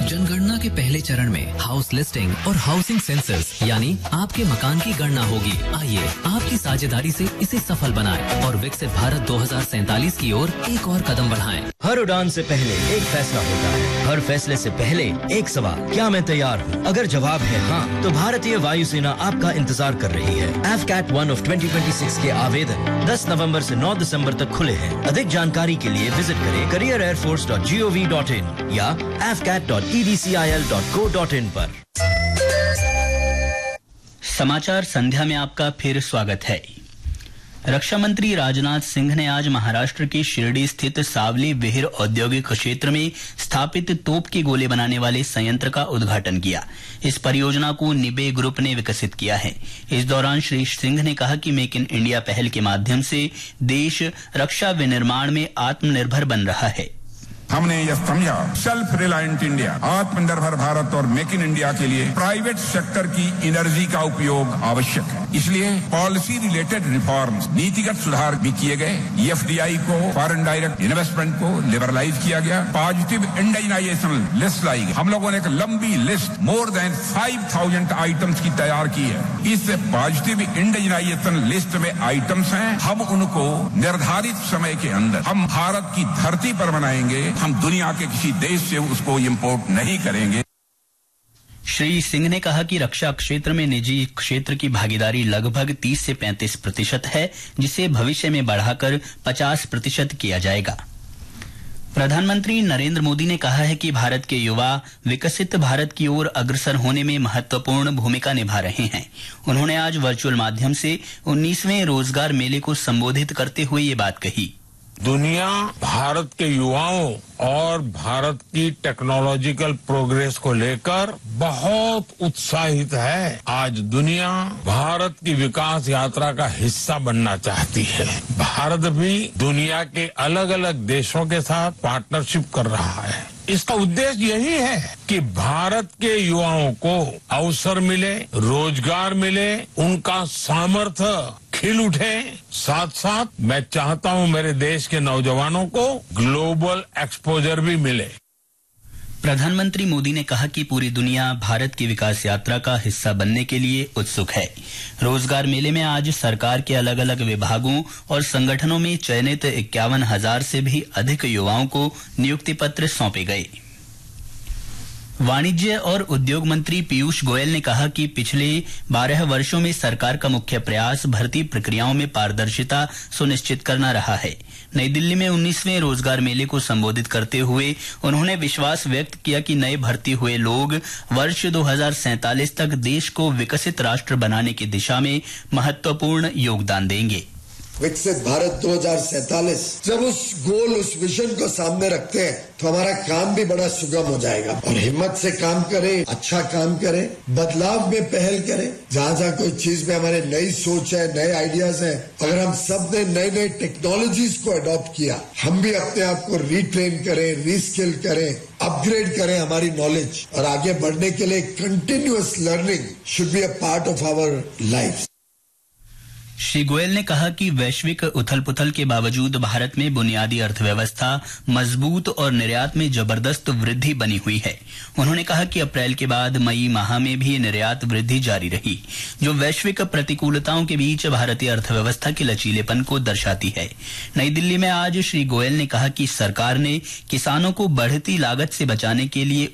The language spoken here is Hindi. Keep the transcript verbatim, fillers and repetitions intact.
जनगणना के पहले चरण में हाउस लिस्टिंग और हाउसिंग सेंसस यानी आपके मकान की गणना होगी। आइए आपकी साझेदारी से इसे सफल बनाएं और विकसित भारत दो हज़ार सैंतालीस की ओर एक और कदम बढ़ाएं। हर उड़ान से पहले एक फैसला होता है, हर फैसले से पहले एक सवाल, क्या मैं तैयार हूँ? अगर जवाब है हाँ, तो भारतीय वायुसेना आपका इंतजार कर रही है। F cat one of twenty twenty six के आवेदन दस नवंबर से नौ दिसंबर तक खुले हैं। अधिक जानकारी के लिए विजिट करें career air force dot G O V dot in या F cat dot E D C I L dot co dot in पर। समाचार संध्या में आपका फिर स्वागत है। रक्षा मंत्री राजनाथ सिंह ने आज महाराष्ट्र के शिरडी स्थित सावली विहिर औद्योगिक क्षेत्र में स्थापित तोप के गोले बनाने वाले संयंत्र का उद्घाटन किया। इस परियोजना को निबे ग्रुप ने विकसित किया है। इस दौरान श्री सिंह ने कहा कि मेक इन इंडिया पहल के माध्यम से देश रक्षा विनिर्माण में आत्मनिर्भर बन रहा है। हमने यह समझा सेल्फ रिलायंट इंडिया, आत्मनिर्भर भारत और मेक इन इंडिया के लिए प्राइवेट सेक्टर की एनर्जी का उपयोग आवश्यक है। इसलिए पॉलिसी रिलेटेड रिफॉर्म्स, नीतिगत सुधार भी किए गए। एफ डी आई को, फॉरेन डायरेक्ट इन्वेस्टमेंट को लिबरलाइज किया गया। पॉजिटिव इंडियनाइजेशन लिस्ट लाई गई। हम लोगों ने एक लंबी list more than five thousand items की तैयार की है। इस पॉजिटिव इंडियनाइजेशन लिस्ट में आइटम्स हैं, हम उनको निर्धारित समय के अंदर हम भारत की धरती पर बनाएंगे। हम दुनिया के किसी देश से उसको इंपोर्ट नहीं करेंगे। श्री सिंह ने कहा कि रक्षा क्षेत्र में निजी क्षेत्र की भागीदारी लगभग तीस से पैंतीस प्रतिशत है, जिसे भविष्य में बढ़ाकर पचास प्रतिशत किया जाएगा। प्रधानमंत्री नरेंद्र मोदी ने कहा है कि भारत के युवा विकसित भारत की ओर अग्रसर होने में महत्वपूर्ण भूमिका निभा रहे हैं। उन्होंने आज वर्चुअल माध्यम से उन्नीसवें रोजगार मेले को संबोधित करते हुए ये बात कही। दुनिया भारत के युवाओं और भारत की टेक्नोलॉजिकल प्रोग्रेस को लेकर बहुत उत्साहित है। आज दुनिया भारत की विकास यात्रा का हिस्सा बनना चाहती है। भारत भी दुनिया के अलग अलग देशों के साथ पार्टनरशिप कर रहा है। इसका उद्देश्य यही है कि भारत के युवाओं को अवसर मिले, रोजगार मिले, उनका सामर्थ्य खिल उठे। साथ साथ मैं चाहता हूं मेरे देश के नौजवानों को ग्लोबल एक्सपोजर भी मिले। प्रधानमंत्री मोदी ने कहा कि पूरी दुनिया भारत की विकास यात्रा का हिस्सा बनने के लिए उत्सुक है। रोजगार मेले में आज सरकार के अलग अलग विभागों और संगठनों में चयनित इक्यावन हजार से भी अधिक युवाओं को नियुक्ति पत्र सौंपे गए। वाणिज्य और उद्योग मंत्री पीयूष गोयल ने कहा कि पिछले बारह वर्षों में सरकार का मुख्य प्रयास भर्ती प्रक्रियाओं में पारदर्शिता सुनिश्चित करना रहा है। नई दिल्ली में उन्नीसवें रोजगार मेले को संबोधित करते हुए उन्होंने विश्वास व्यक्त किया कि नए भर्ती हुए लोग वर्ष दो हज़ार सैंतालीस तक देश को विकसित राष्ट्र बनाने की दिशा में महत्वपूर्ण योगदान देंगे। विकसित भारत दो हज़ार सैंतालीस, जब उस गोल, उस विजन को सामने रखते हैं तो हमारा काम भी बड़ा सुगम हो जाएगा। और हिम्मत से काम करें, अच्छा काम करें, बदलाव में पहल करें। जहाँ जहाँ कोई चीज में हमारे नई सोच है, नए आइडियाज हैं, अगर हम सब ने नई नई टेक्नोलॉजीज को अडॉप्ट किया, हम भी अपने आप को रीट्रेन करें, रीस्किल करें, अपग्रेड करें हमारी नॉलेज, और आगे बढ़ने के लिए continuous learning should be a part of our life. Shri Goyal ने कहा कि वैश्विक उथल पुथल के बावजूद भारत में बुनियादी अर्थव्यवस्था मजबूत और निर्यात में जबरदस्त वृद्धि बनी हुई है। उन्होंने कहा कि अप्रैल के बाद मई माह में भी निर्यात वृद्धि जारी रही, जो वैश्विक प्रतिकूलताओं के बीच भारतीय अर्थव्यवस्था के लचीलेपन को दर्शाती है। नई दिल्ली में आज श्री गोयल ने कहा कि सरकार ने किसानों को बढ़ती लागत से बचाने के लिए